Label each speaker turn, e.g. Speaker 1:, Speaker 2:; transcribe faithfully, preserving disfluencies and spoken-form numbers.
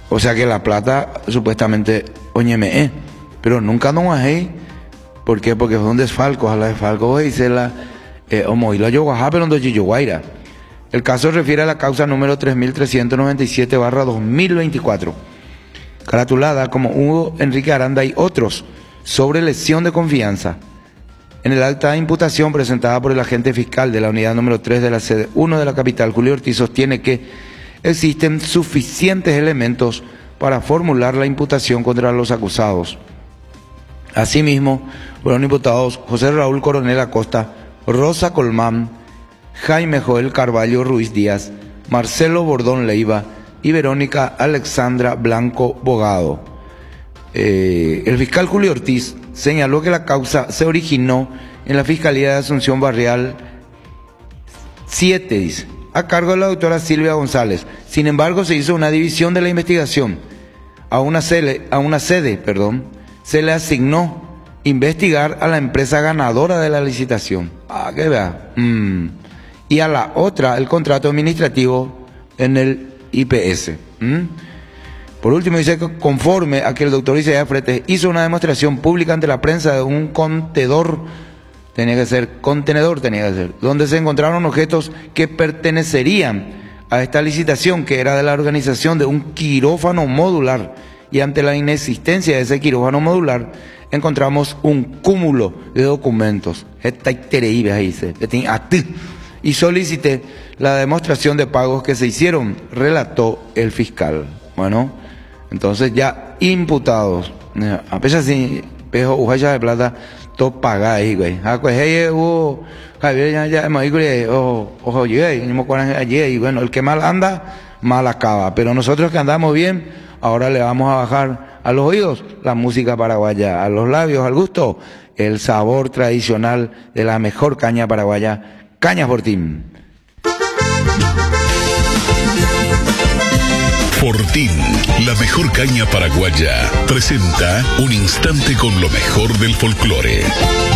Speaker 1: O sea que la plata supuestamente oñeme, eh, pero nunca no hay. ¿Por qué? Porque fue un desfalco, a la desfalco y se la eh, omo y la yoguajá, pero no yoguaira. El caso refiere a la causa número tres mil trescientos noventa y siete barra dos mil veinticuatro, caratulada como Hugo Enrique Aranda y otros, sobre lesión de confianza. En el acta de imputación presentada por el agente fiscal de la unidad número tres de la sede uno de la capital, Julio Ortiz, sostiene que existen suficientes elementos para formular la imputación contra los acusados. Asimismo, fueron imputados José Raúl Coronel Acosta, Rosa Colmán, Jaime Joel Carvalho Ruiz Díaz, Marcelo Bordón Leiva y Verónica Alexandra Blanco Bogado. Eh, el fiscal Julio Ortiz señaló que la causa se originó en la Fiscalía de Asunción Barrial siete, dice, a cargo de la doctora Silvia González. Sin embargo, se hizo una división de la investigación. A una sede, a una sede, perdón, se le asignó investigar a la empresa ganadora de la licitación. Ah, que vea. Mm. Y a la otra, el contrato administrativo en el I P S. ¿Mm? Por último, dice que conforme a que el doctor Isaías Fretes hizo una demostración pública ante la prensa de un contenedor, tenía que ser contenedor, tenía que ser, donde se encontraron objetos que pertenecerían a esta licitación, que era de la organización de un quirófano modular, y ante la inexistencia de ese quirófano modular, encontramos un cúmulo de documentos. Y solicité la demostración de pagos que se hicieron, relató el fiscal. Bueno, entonces ya imputados, a pesar de pejo ujaya de plata, todo pagáis, güey. Ah, pues hey, hubo, Javier ya ya hemos ido, ojo, ojo, llegué, ni me acuerdo ayer, y bueno, el que mal anda, mal acaba. Pero nosotros que andamos bien, ahora le vamos a bajar a los oídos la música paraguaya, a los labios, al gusto, el sabor tradicional de la mejor caña paraguaya, Cañas Fortín.
Speaker 2: Fortín, la mejor caña paraguaya, presenta un instante con lo mejor del folclore.